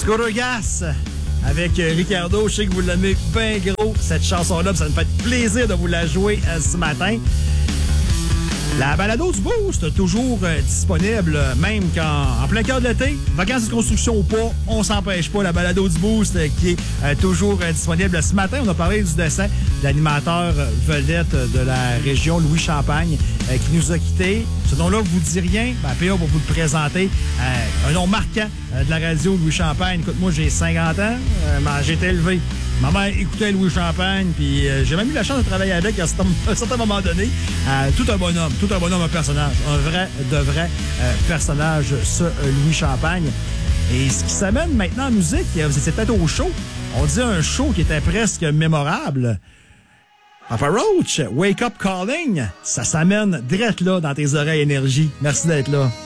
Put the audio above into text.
Scooter Gas avec Ricardo. Je sais que vous l'aimez bien gros, cette chanson-là. Ça me fait plaisir de vous la jouer ce matin. La balado du Boost, toujours disponible, même quand, en plein cœur de l'été, vacances de construction ou pas, on s'empêche pas. La balado du Boost qui est toujours disponible. Ce matin, on a parlé du décès de l'animateur vedette de la région, Louis Champagne, qui nous a quittés. Ce nom-là vous dit rien? Ben, PA va vous le présenter. Un nom marquant de la radio, Louis Champagne. Écoute, moi, j'ai 50 ans, j'ai été élevé. Ma mère écoutait Louis Champagne, puis j'ai même eu la chance de travailler avec à un certain moment donné. Tout un bonhomme, un personnage. Un vrai, de vrai personnage, ce Louis Champagne. Et ce qui s'amène maintenant en musique, c'est peut-être au show. On dit un show qui était presque mémorable. Papa Roach, Wake Up Calling, ça s'amène direct là dans tes oreilles énergie. Merci d'être là.